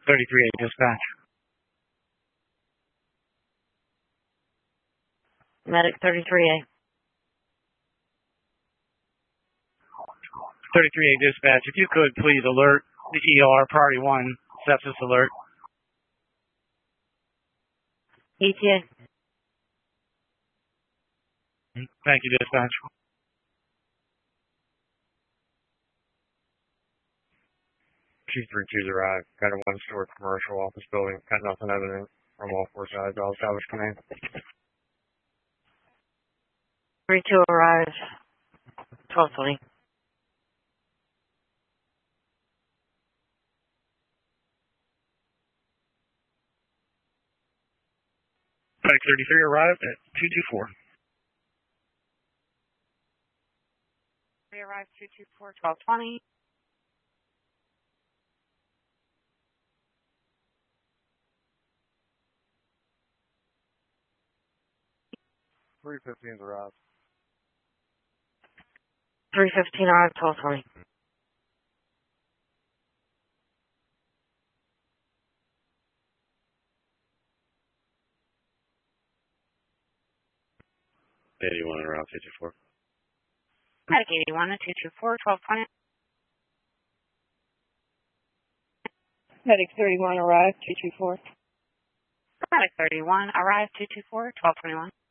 33A dispatch. Medic 33A. 33A dispatch, if you could please alert the ER priority 1 sepsis alert. ETA. Thank you, dispatch. Two-3-2's arrived. Got a one-story commercial office building. Got nothing evident from all four sides. All established command. 3-2 arrived. 12:20. Medic 33 arrived at 224. 3 arrived 224, 12:20. 315's arrived. 3:15 arrived, 12:20. .81 around 224. Medic 81 at 224, 12:20. Medic 31 arrived, 224. Medic 31 arrived, 224, 12:21.